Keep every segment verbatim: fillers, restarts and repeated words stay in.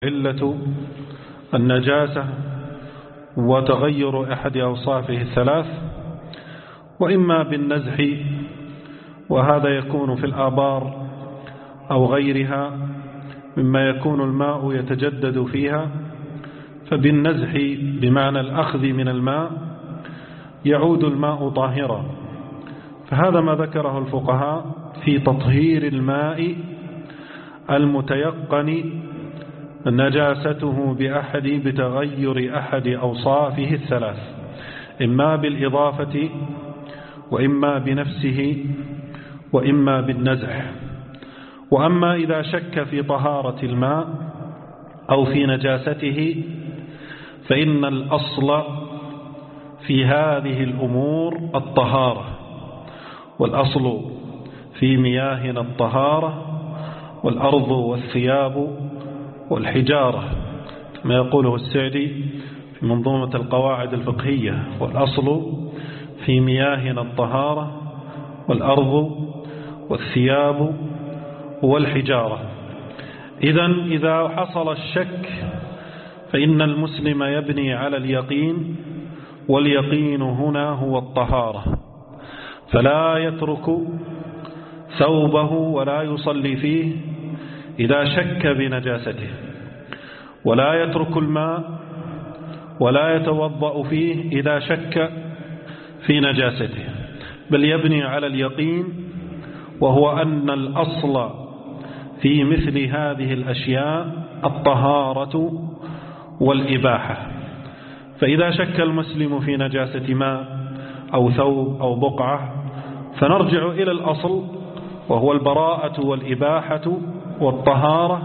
علة النجاسة وتغير أحد أوصافه الثلاث، وإما بالنزح، وهذا يكون في الآبار أو غيرها مما يكون الماء يتجدد فيها، فبالنزح بمعنى الأخذ من الماء يعود الماء طاهرا. فهذا ما ذكره الفقهاء في تطهير الماء المتيقن نجاسته بأحد بتغير أحد أوصافه الثلاث، إما بالإضافة وإما بنفسه وإما بالنزح. وأما إذا شك في طهارة الماء أو في نجاسته فإن الأصل في هذه الأمور الطهارة، والأصل في مياهنا الطهارة، والأرض والثياب والحجارة كما يقوله السعدي في منظومة القواعد الفقهية، والأصل في مياهنا الطهارة والأرض والثياب والحجارة. إذن إذا حصل الشك فإن المسلم يبني على اليقين، واليقين هنا هو الطهارة، فلا يترك ثوبه ولا يصلي فيه إذا شك بنجاسته، ولا يترك الماء ولا يتوضأ فيه إذا شك في نجاسته، بل يبني على اليقين، وهو أن الأصل في مثل هذه الأشياء الطهارة والإباحة. فإذا شك المسلم في نجاسة ماء أو ثوب أو بقعة فنرجع إلى الأصل، وهو البراءة والإباحة والطهارة،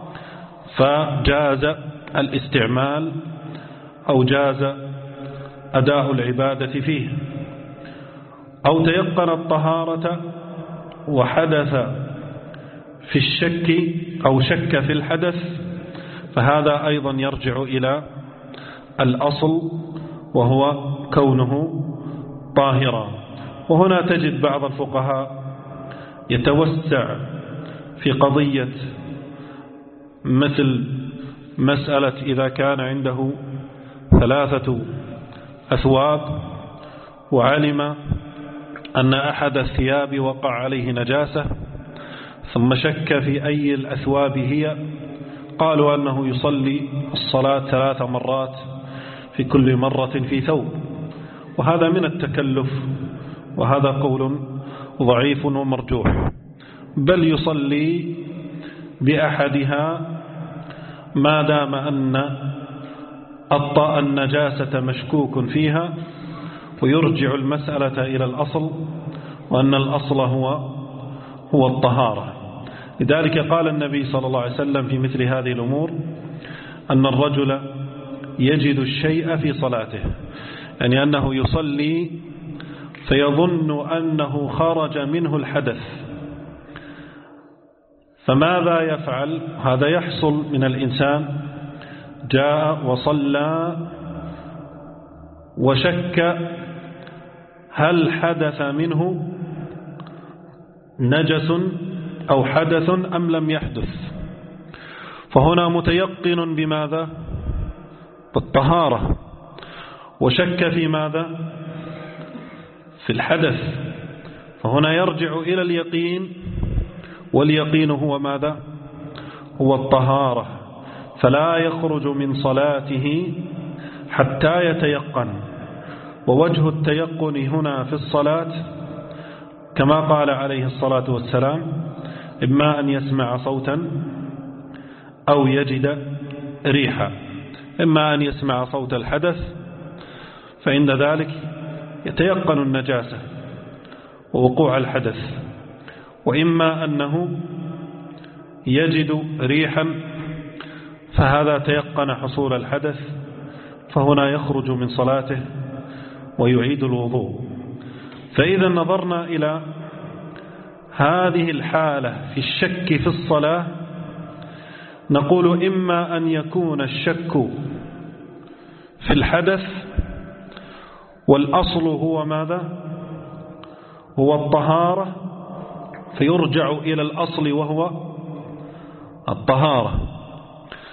فجاز الاستعمال أو جاز أداء العبادة فيه. أو تيقن الطهارة وحدث في الشك أو شك في الحدث، فهذا أيضا يرجع إلى الأصل وهو كونه طاهرا. وهنا تجد بعض الفقهاء يتوسع في قضية مثل مسألة إذا كان عنده ثلاثة أثواب وعلم أن أحد الثياب وقع عليه نجاسة ثم شك في أي الأثواب هي، قالوا أنه يصلي الصلاة ثلاث مرات في كل مرة في ثوب، وهذا من التكلف، وهذا قول ضعيف ومرجوح، بل يصلي بأحدها ما دام أن النجاسة مشكوك فيها، ويرجع المسألة إلى الأصل، وأن الأصل هو هو الطهارة. لذلك قال النبي صلى الله عليه وسلم في مثل هذه الأمور أن الرجل يجد الشيء في صلاته، يعني أنه يصلي فيظن أنه خرج منه الحدث، فماذا يفعل؟ هذا يحصل من الإنسان جاء وصلى وشك هل حدث منه نجس أو حدث أم لم يحدث، فهنا متيقن بماذا؟ بالطهارة، وشك في ماذا؟ في الحدث، فهنا يرجع إلى اليقين، واليقين هو ماذا؟ هو الطهارة، فلا يخرج من صلاته حتى يتيقن. ووجه التيقن هنا في الصلاة كما قال عليه الصلاة والسلام: إما أن يسمع صوتا أو يجد ريحا. إما أن يسمع صوت الحدث فإن ذلك يتيقن النجاسة ووقوع الحدث، وإما أنه يجد ريحا فهذا تيقن حصول الحدث، فهنا يخرج من صلاته ويعيد الوضوء. فإذا نظرنا إلى هذه الحالة في الشك في الصلاة نقول إما أن يكون الشك في الحدث، والأصل هو ماذا؟ هو الطهارة، فيرجع إلى الأصل وهو الطهارة.